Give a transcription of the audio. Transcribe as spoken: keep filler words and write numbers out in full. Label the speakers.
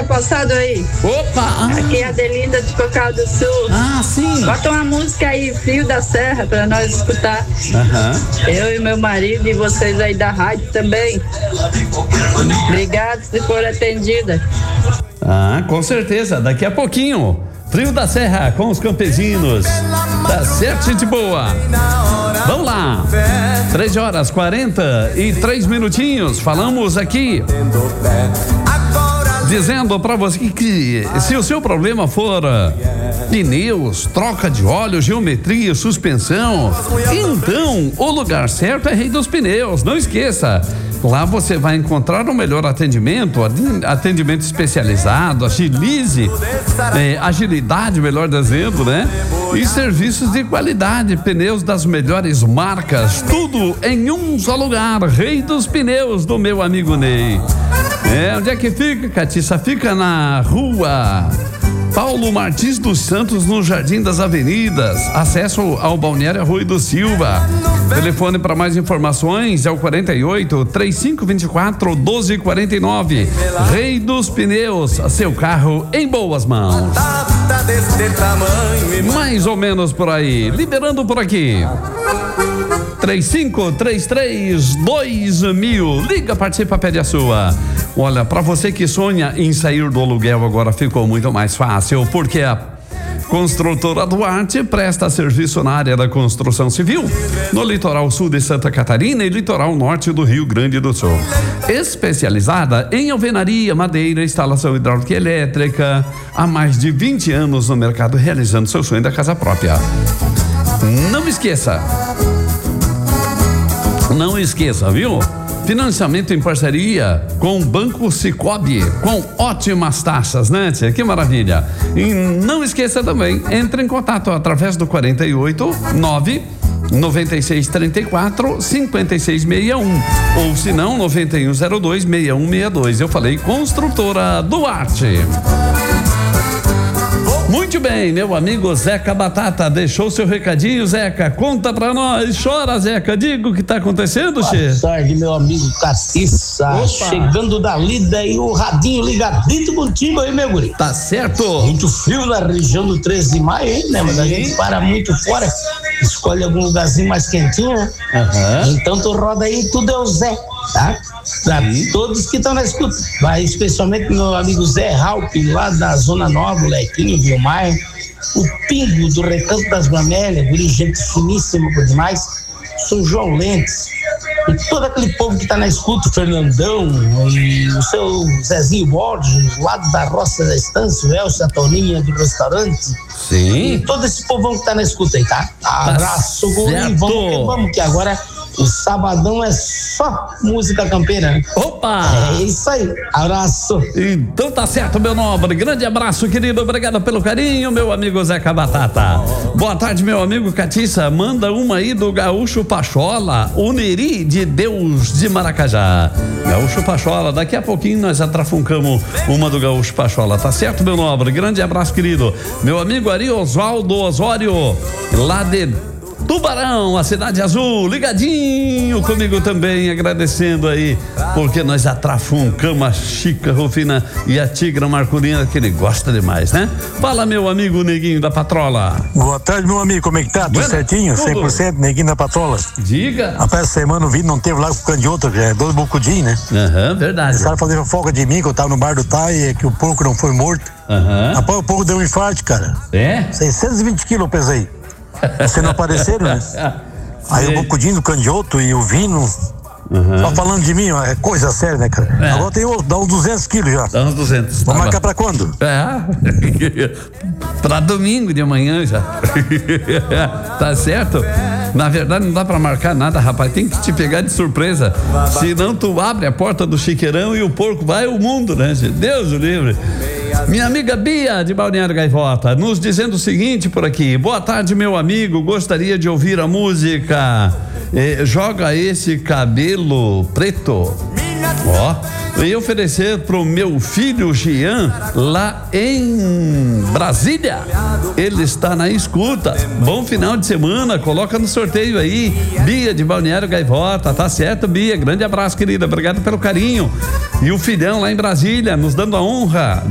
Speaker 1: tá passado aí?
Speaker 2: Opa!
Speaker 1: Aqui é a Adelinda de Cocal do Sul.
Speaker 2: Ah, sim.
Speaker 1: Bota uma música aí, Fio da Serra, pra nós escutar.
Speaker 2: Aham.
Speaker 1: Eu e meu marido e vocês aí da rádio também. Obrigado se for atendida.
Speaker 2: Ah, com certeza, daqui a pouquinho. Frio da Serra com os campesinos. Tá certo, gente boa. Vamos lá. três horas quarenta e três minutinhos. Falamos aqui. Dizendo pra você que, que se o seu problema for pneus, troca de óleo, geometria, suspensão, então o lugar certo é Rei dos Pneus. Não esqueça. Lá você vai encontrar o melhor atendimento, atendimento especializado, agilize, é, agilidade, melhor dizendo, né? E serviços de qualidade, pneus das melhores marcas, tudo em um só lugar. Rei dos Pneus, do meu amigo Ney. É, onde é que fica, Catiça? Fica na rua Paulo Martins dos Santos, no Jardim das Avenidas. Acesso ao Balneário Rui do Silva. Telefone para mais informações é o quarenta e oito, trinta e cinco, vinte e quatro, doze, quarenta e nove. Rei dos Pneus, seu carro em boas mãos. Mais ou menos por aí. Liberando por aqui. três cinco três três dois mil. Liga, participa, pede a sua. Olha, para você que sonha em sair do aluguel, agora ficou muito mais fácil, porque a Construtora Duarte presta serviço na área da construção civil, no litoral sul de Santa Catarina e litoral norte do Rio Grande do Sul. Especializada em alvenaria, madeira, instalação hidráulica e elétrica, há mais de vinte anos no mercado, realizando seu sonho da casa própria. Não esqueça, não esqueça, viu? Financiamento em parceria com o Banco Sicoob, com ótimas taxas, né, tia? Que maravilha. E não esqueça também, entre em contato através do quarenta e oito, nove, noventa e seis, trinta e quatro, cinquenta e seis, sessenta e um, ou se não, noventa e um, zero dois, sessenta e um, sessenta e dois. Eu falei Construtora Duarte. Muito bem, meu amigo Zeca Batata deixou seu recadinho. Zeca, conta pra nós. Chora, Zeca, diga o que tá acontecendo, Che.
Speaker 3: Boa tarde, meu amigo Caciça. Opa. Chegando da lida e o radinho ligadito contigo aí, meu guri.
Speaker 2: Tá certo.
Speaker 3: Muito frio na região do treze de maio, hein, né? Mas a gente para muito fora, escolhe algum lugarzinho mais quentinho, né? Uhum. Então tu roda aí, tudo é o Zé, tá? Pra todos que estão na escuta, vai especialmente meu amigo Zé Raup, lá da Zona Nova, o Lequinho, Vilmar, o Pingo do Recanto das Bramélias, guri, gente finíssima por demais, São João Lentes, e todo aquele povo que está na escuta, o Fernandão, e o seu Zezinho Borges, lá da Roça da Estância, o Elcio, a Toninha do restaurante.
Speaker 2: Sim.
Speaker 3: E todo esse povão que está na escuta aí, tá? Abraço, tá, guri, vamos que vamos, que agora o sabadão é só música campeira, né?
Speaker 2: Opa!
Speaker 3: É isso aí, abraço.
Speaker 2: Então tá certo, meu nobre, grande abraço, querido, obrigado pelo carinho, meu amigo Zeca Batata. Boa tarde, meu amigo Catiça, manda uma aí do Gaúcho Pachola, o Neri de Deus de Maracajá. Gaúcho Pachola, daqui a pouquinho nós atrafuncamos uma do Gaúcho Pachola, tá certo, meu nobre? Grande abraço, querido. Meu amigo Ari Oswaldo Osório, lá de Tubarão, a cidade azul, ligadinho comigo também, agradecendo aí, porque nós atrafuncamos a Chica Rufina e a Tigra Marculina, que ele gosta demais, né? Fala, meu amigo Neguinho da Patrola.
Speaker 4: Boa tarde, meu amigo, como é que tá? Tudo certinho? Tudo. cem por cento, Neguinho da Patrola.
Speaker 2: Diga.
Speaker 4: Rapaz, essa semana o vídeo não teve lá com o candidato, já é dois bocudinhos, né?
Speaker 2: Aham, uhum, verdade.
Speaker 4: Os caras fazendo fofoca de mim, que eu tava no bar do Tai, que o porco não foi morto. Aham. Uhum. Rapaz, o porco deu um infarto, cara.
Speaker 2: É?
Speaker 4: seiscentos e vinte quilos eu pesei. Você não apareceram, né? Aí o Bocudinho do Candioto e o Vino, uhum. Só falando de mim, é coisa séria, né, cara? É. Agora tem outro, dá uns duzentos quilos já.
Speaker 2: Dá uns duzentos.
Speaker 4: Vamos tá marcar pra quando?
Speaker 2: É, pra domingo de amanhã já. Tá certo? Na verdade não dá pra marcar nada, rapaz, tem que te pegar de surpresa. Senão tu abre a porta do chiqueirão e o porco vai ao mundo, né? Deus o livre. Minha amiga Bia de Balneário Gaivota nos dizendo o seguinte por aqui: boa tarde, meu amigo, gostaria de ouvir a música eh, Joga Esse Cabelo Preto, ó, e oferecer pro meu filho Jean lá em Brasília, ele está na escuta. Bom final de semana, coloca no sorteio aí, Bia de Balneário Gaivota. Tá certo, Bia, grande abraço, querida, obrigado pelo carinho. E o filhão lá em Brasília nos dando a honra